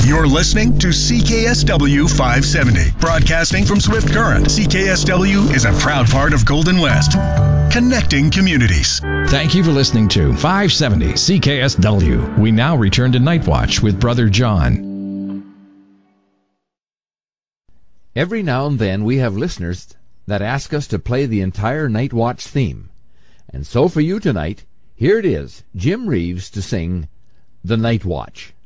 You're listening to CKSW 570, broadcasting from Swift Current. CKSW is a proud part of Golden West, connecting communities. Thank you for listening to 570 CKSW. We now return to Night Watch with Brother John. Every now and then we have listeners that ask us to play the entire Night Watch theme. And so for you tonight, here it is, Jim Reeves to sing The Night Watch.